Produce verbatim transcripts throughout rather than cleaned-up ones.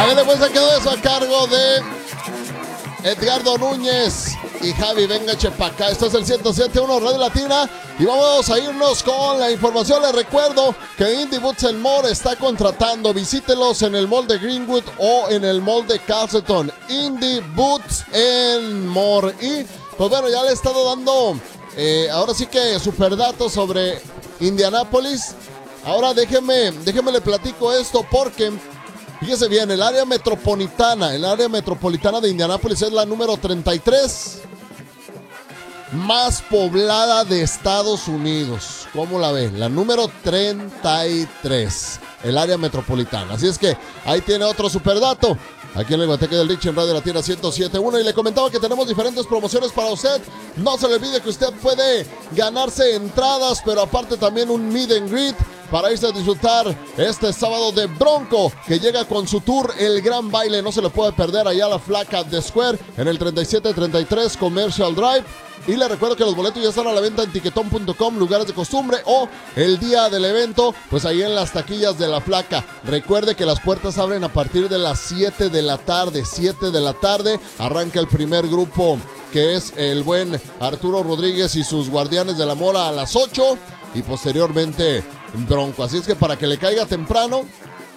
Háganle pues, se quedó eso a cargo de Edgardo Núñez y Javi Venga Chepaca. Esto es el ciento siete punto uno Radio Latina y vamos a irnos con la información. Les recuerdo que Indie Boots and More está contratando. Visítelos en el mall de Greenwood o en el mall de Castleton. Indie Boots and More. Y pues bueno, ya le he estado dando eh, ahora sí que super datos sobre Indianápolis. Ahora déjeme, déjeme le platico esto porque fíjese bien, el área metropolitana, el área metropolitana de Indianápolis es la número treinta y tres más poblada de Estados Unidos. ¿Cómo la ve? La número treinta y tres, el área metropolitana. Así es que ahí tiene otro superdato. Aquí en el Guateque del Rich en Radio Latina ciento siete punto uno. Y le comentaba que tenemos diferentes promociones para usted. No se le olvide que usted puede ganarse entradas, pero aparte también un meet and greet para irse a disfrutar este sábado de Bronco, que llega con su tour El Gran Baile. No se le puede perder allá a la Flaca de Square en el treinta y siete treinta y tres Commercial Drive. Y le recuerdo que los boletos ya están a la venta en tiquetón punto com, lugares de costumbre, o el día del evento, pues ahí en las taquillas de la Flaca. Recuerde que las puertas abren a partir de las siete de la tarde. siete de la tarde arranca el primer grupo, que es el buen Arturo Rodríguez y sus Guardianes de la Mora a las ocho. Y posteriormente Bronco. Así es que para que le caiga temprano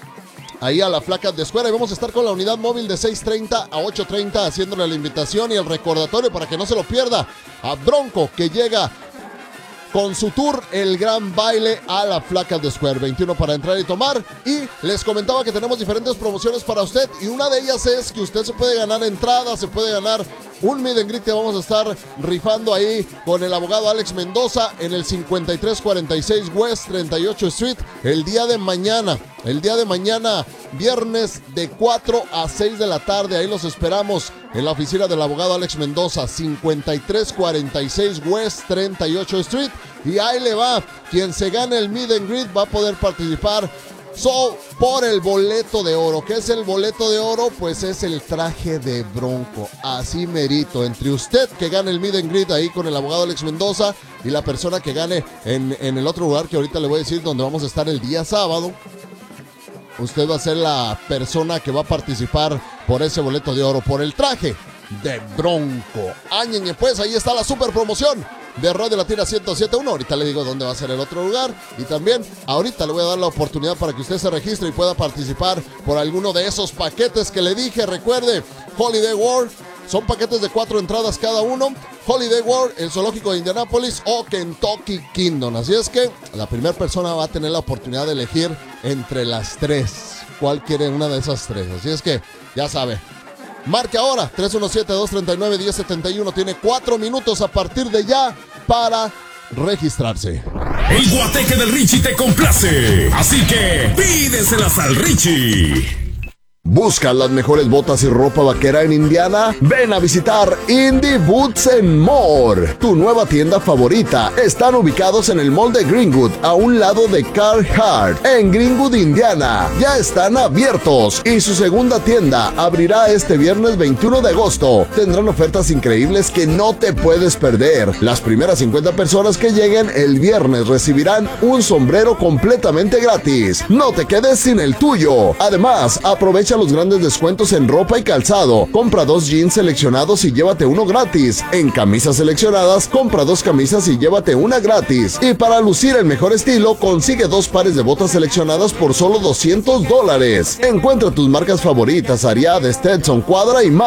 ahí a la Flaca de Escuela, y vamos a estar con la unidad móvil de seis treinta a ocho treinta haciéndole la invitación y el recordatorio para que no se lo pierda a Bronco, que llega con su tour El Gran Baile a la Flaca de Square. veintiuno para entrar y tomar. Y les comentaba que tenemos diferentes promociones para usted, y una de ellas es que usted se puede ganar entradas, se puede ganar un meet and greet que vamos a estar rifando ahí con el abogado Alex Mendoza en el cincuenta y tres cuarenta y seis West treinta y ocho Street el día de mañana. El día de mañana, viernes, de cuatro a seis de la tarde. Ahí los esperamos en la oficina del abogado Alex Mendoza, cincuenta y tres cuarenta y seis West treinta y ocho Street. Y ahí le va. Quien se gane el meet and greet va a poder participar So, por el boleto de oro. ¿Qué es el boleto de oro? Pues es el traje de Bronco. Así merito. Entre usted que gane el meet and greet ahí con el abogado Alex Mendoza y la persona que gane en, en el otro lugar que ahorita le voy a decir donde vamos a estar el día sábado, usted va a ser la persona que va a participar por ese boleto de oro, por el traje de Bronco. Áñeñe, pues ahí está la super promoción de Radio Latina ciento siete punto uno. Ahorita le digo dónde va a ser el otro lugar. Y también ahorita le voy a dar la oportunidad para que usted se registre y pueda participar por alguno de esos paquetes que le dije. Recuerde, Holiday World, son paquetes de cuatro entradas cada uno. Holiday World, el Zoológico de Indianápolis o Kentucky Kingdom. Así es que la primera persona va a tener la oportunidad de elegir entre las tres. ¿Cuál quiere una de esas tres? Así es que ya sabe. Marque ahora, tres uno siete, dos tres nueve, uno cero siete uno. Tiene cuatro minutos a partir de ya para registrarse. El Guateque del Richie te complace, así que pídeselas al Richie. ¿Buscas las mejores botas y ropa vaquera en Indiana? Ven a visitar Indie Boots and More, tu nueva tienda favorita. Están ubicados en el mall de Greenwood, a un lado de Carhartt, en Greenwood, Indiana. Ya están abiertos y su segunda tienda abrirá este viernes veintiuno de agosto. Tendrán ofertas increíbles que no te puedes perder. Las primeras cincuenta personas que lleguen el viernes recibirán un sombrero completamente gratis. No te quedes sin el tuyo. Además, aprovecha los grandes descuentos en ropa y calzado. Compra dos jeans seleccionados y llévate uno gratis. En camisas seleccionadas, compra dos camisas y llévate una gratis. Y para lucir el mejor estilo, consigue dos pares de botas seleccionadas por solo doscientos dólares. Encuentra tus marcas favoritas, Ariat, Stetson, Cuadra y más